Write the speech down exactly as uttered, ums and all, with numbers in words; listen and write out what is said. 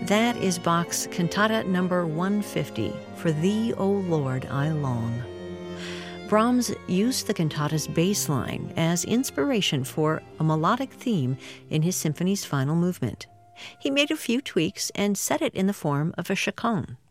That is Bach's Cantata number one fifty, For Thee, O Lord, I Long. Brahms used the cantata's bass line as inspiration for a melodic theme in his symphony's final movement. He made a few tweaks and set it in the form of a chaconne.